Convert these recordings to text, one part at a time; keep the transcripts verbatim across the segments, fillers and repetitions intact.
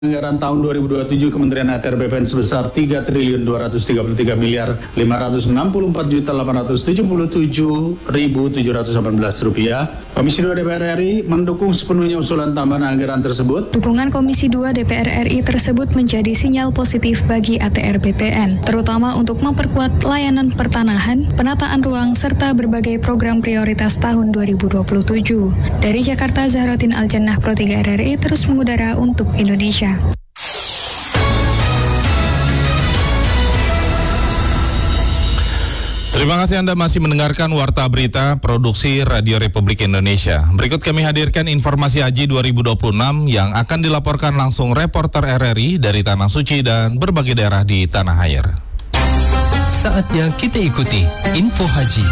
Anggaran tahun dua ribu dua puluh tujuh Kementerian A T R B P N sebesar tiga triliun dua ratus tiga puluh tiga miliar lima ratus enam puluh empat juta delapan ratus tujuh puluh tujuh ribu tujuh ratus delapan belas rupiah. Komisi dua D P R R I mendukung sepenuhnya usulan tambahan anggaran tersebut. Dukungan Komisi dua D P R R I tersebut menjadi sinyal positif bagi A T R B P N, terutama untuk memperkuat layanan pertanahan, penataan ruang, serta berbagai program prioritas tahun dua ribu dua puluh tujuh. Dari Jakarta, Zahrotin Aljannah, Pro tiga R R I terus mengudara untuk Indonesia. Terima kasih Anda masih mendengarkan Warta Berita Produksi Radio Republik Indonesia. Berikut kami hadirkan informasi Haji dua ribu dua puluh enam yang akan dilaporkan langsung reporter R R I dari Tanah Suci dan berbagai daerah di Tanah Air. Saatnya kita ikuti Info Haji.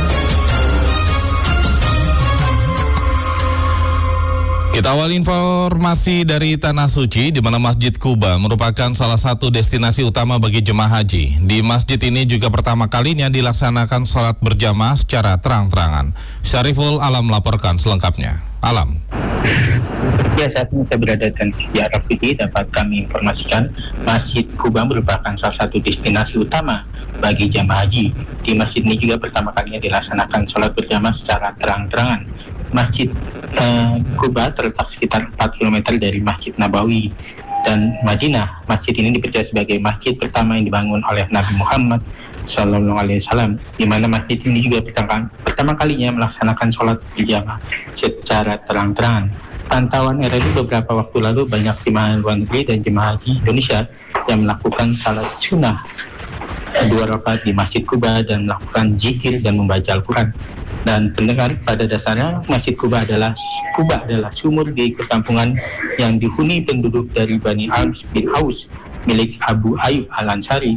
Kita awal informasi dari Tanah Suci, di mana Masjid Kuba merupakan salah satu destinasi utama bagi jemaah haji. Di masjid ini juga pertama kalinya dilaksanakan sholat berjamaah secara terang-terangan. Syariful Alam melaporkan selengkapnya. Alam. Ya, saat ini saya berada di Arab Saudi, dapat kami informasikan Masjid Kuba merupakan salah satu destinasi utama bagi jamaah haji. Di masjid ini juga pertama kalinya dilaksanakan sholat berjamaah secara terang-terangan. Masjid eh, Kuba terletak sekitar empat kilometer dari Masjid Nabawi dan Madinah. Masjid ini dipercaya sebagai masjid pertama yang dibangun oleh Nabi Muhammad Sallallahu Alaihi Wasallam, di mana masjid ini juga pertama, pertama kalinya melaksanakan sholat berjamaah secara terang-terangan. Pantauan R R I beberapa waktu lalu, banyak jemaah luar negeri dan jemaah haji Indonesia yang melakukan salat sunnah dua rakaat di Masjid Kuba dan melakukan zikir dan membaca Al-Quran. Dan pendengar, pada dasarnya Masjid Kuba adalah Kuba adalah sumur di perkampungan yang dihuni penduduk dari Bani Ams bin Aus milik Abu Ayyub Al-Ansari.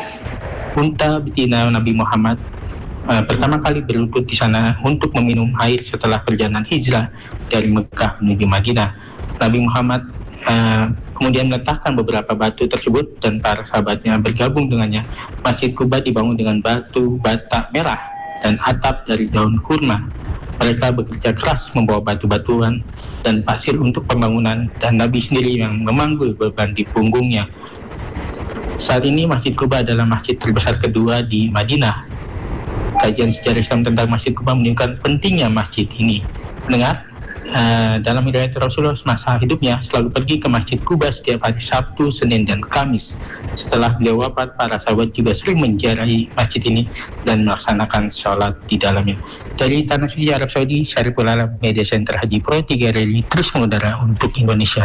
Unta betina Nabi Muhammad uh, pertama kali berlutut di sana untuk meminum air setelah perjalanan hijrah dari Mekah menuju Madinah. Nabi Muhammad uh, kemudian meletakkan beberapa batu tersebut dan para sahabatnya bergabung dengannya. Masjid Kuba dibangun dengan batu bata merah dan atap dari daun kurma. Mereka bekerja keras membawa batu-batuan dan pasir untuk pembangunan, dan Nabi sendiri yang memanggul beban di punggungnya. Saat ini Masjid Kuba adalah masjid terbesar kedua di Madinah. Kajian sejarah Islam tentang Masjid Kuba menunjukkan pentingnya masjid ini. Mendengar, uh, dalam riwayat Rasulullah masa hidupnya selalu pergi ke Masjid Kuba setiap hari Sabtu, Senin, dan Kamis. Setelah beliau wafat, para sahabat juga sering menziarahi masjid ini dan melaksanakan sholat di dalamnya. Dari Tanah Suci Arab Saudi, Syariful Alam, Media Center Haji Pro tiga R R I terus mengudara untuk Indonesia.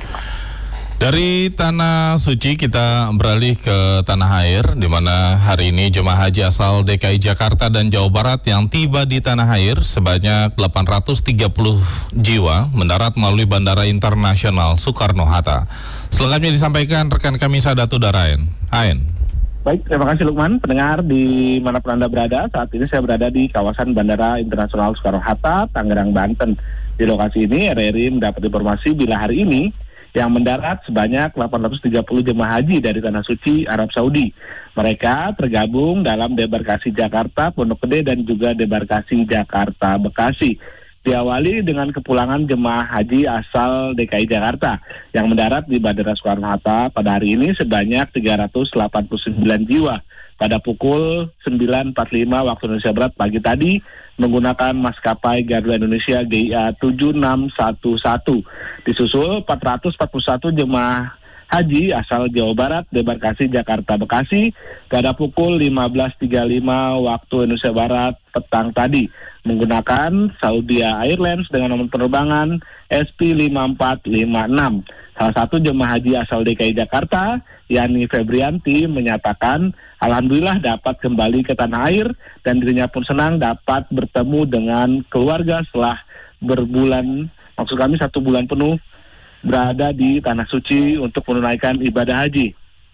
Dari Tanah Suci kita beralih ke Tanah Air, di mana hari ini jemaah haji asal D K I Jakarta dan Jawa Barat yang tiba di Tanah Air sebanyak delapan ratus tiga puluh jiwa mendarat melalui Bandara Internasional Soekarno-Hatta. Selengkapnya disampaikan rekan kami Sadatu Darain. Ain. Baik, terima kasih Lukman. Pendengar di manapun Anda berada, saat ini saya berada di kawasan Bandara Internasional Soekarno-Hatta, Tangerang, Banten. Di lokasi ini R R I mendapat informasi bila hari ini yang mendarat sebanyak delapan ratus tiga puluh jemaah haji dari Tanah Suci, Arab Saudi. Mereka tergabung dalam debarkasi Jakarta, Pondok Gede, dan juga debarkasi Jakarta, Bekasi. Diawali dengan kepulangan jemaah haji asal D K I Jakarta yang mendarat di Bandara Soekarno-Hatta pada hari ini sebanyak tiga ratus delapan puluh sembilan jiwa pada pukul sembilan empat puluh lima waktu Indonesia Barat pagi tadi menggunakan maskapai Garuda Indonesia G I A tujuh enam satu satu. Disusul empat ratus empat puluh satu jemaah haji asal Jawa Barat debarkasi Jakarta Bekasi pada pukul lima belas tiga puluh lima waktu Indonesia Barat petang tadi menggunakan Saudi Airlines dengan nomor penerbangan S P lima empat lima enam. Salah satu jemaah haji asal D K I Jakarta, Yani Febrianti, menyatakan alhamdulillah dapat kembali ke tanah air dan dirinya pun senang dapat bertemu dengan keluarga setelah berbulan, maksud kami satu bulan penuh berada di Tanah Suci untuk menunaikan ibadah haji.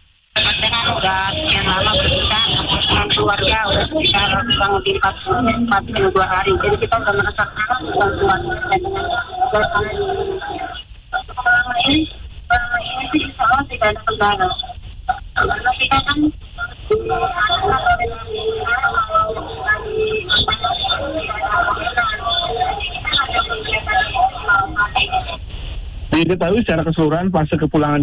Udah sekian lama berpisah dengan keluarga, udah sekitar kurang lebih empat puluh dua hari. Jadi kita udah merasa kangen dengan keluarga dan dengan ini, ini sih insya Allah tidak ada kendala. Karena kita kan Diketahui secara keseluruhan fase kepulangan